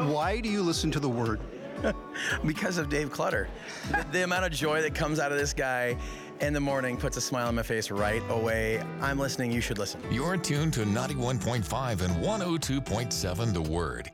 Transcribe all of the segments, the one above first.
Why do you listen to the Word? Because of Dave Clutter. The amount of joy that comes out of this guy in the morning puts a smile on my face right away. I'm listening. You should listen. You're tuned to 91.5 and 102.7 The Word.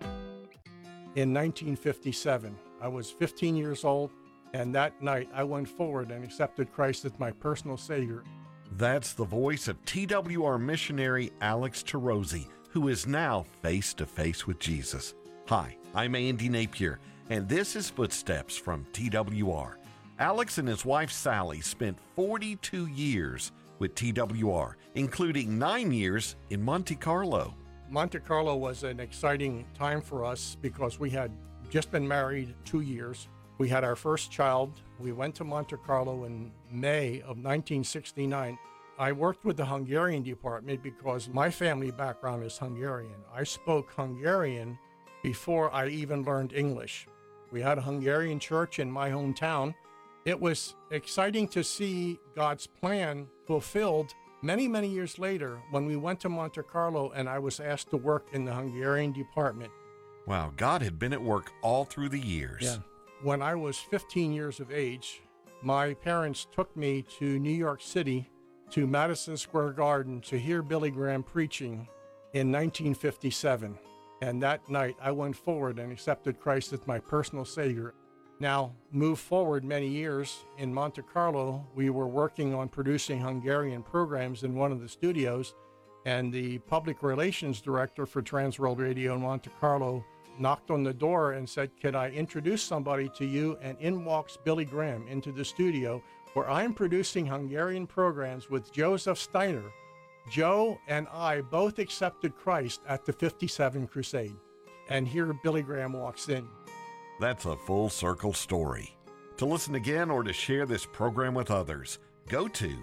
In 1957, I was 15 years old, and that night I went forward and accepted Christ as my personal Savior. That's the voice of TWR missionary Alex Tarosi, who is now face to face with Jesus. Hi, I'm Andy Napier, and this is Footsteps from TWR. Alex and his wife Sally spent 42 years with TWR, including 9 years in Monte Carlo. Monte Carlo was an exciting time for us because we had just been married 2 years. We had our first child. We went to Monte Carlo in May of 1969. I worked with the Hungarian department because my family background is Hungarian. I spoke Hungarian before I even learned English. We had a Hungarian church in my hometown. It was exciting to see God's plan fulfilled many, many years later when we went to Monte Carlo and I was asked to work in the Hungarian department. Wow, God had been at work all through the years. Yeah. When I was 15 years of age, my parents took me to New York City to Madison Square Garden to hear Billy Graham preaching in 1957. And that night I went forward and accepted Christ as my personal Savior. Now, move forward many years, in Monte Carlo, we were working on producing Hungarian programs in one of the studios, and the public relations director for Transworld Radio in Monte Carlo knocked on the door and said, "Could I introduce somebody to you?" And in walks Billy Graham into the studio where I'm producing Hungarian programs with Joseph Steiner. Joe and I both accepted Christ at the 57 Crusade. And here Billy Graham walks in. That's a full circle story. To listen again or to share this program with others, go to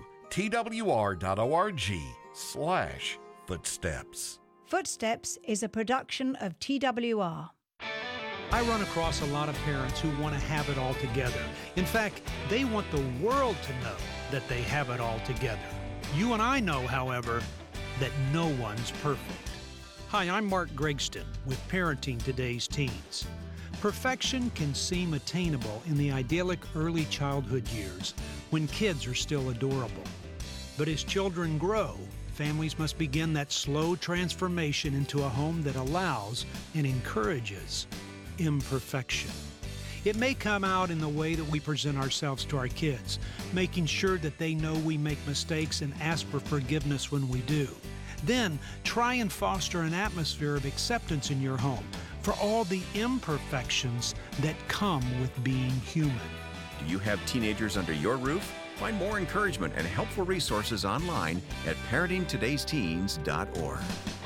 twr.org/footsteps. Footsteps is a production of TWR. I run across a lot of parents who want to have it all together. In fact, they want the world to know that they have it all together. You and I know, however, that no one's perfect. Hi, I'm Mark Gregston with Parenting Today's Teens. Perfection can seem attainable in the idyllic early childhood years when kids are still adorable. But as children grow, families must begin that slow transformation into a home that allows and encourages imperfection. It may come out in the way that we present ourselves to our kids, making sure that they know we make mistakes and ask for forgiveness when we do. Then try and foster an atmosphere of acceptance in your home for all the imperfections that come with being human. Do you have teenagers under your roof? Find more encouragement and helpful resources online at parentingtodaysteens.org.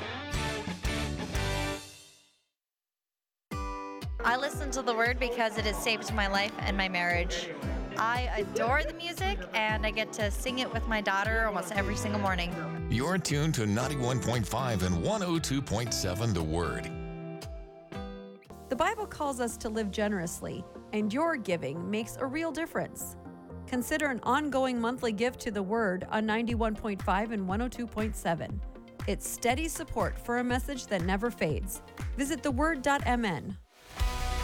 I listen to the Word because it has shaped my life and my marriage. I adore the music, and I get to sing it with my daughter almost every single morning. You're tuned to 91.5 and 102.7 The Word. The Bible calls us to live generously, and your giving makes a real difference. Consider an ongoing monthly gift to the Word on 91.5 and 102.7. It's steady support for a message that never fades. Visit theword.mn.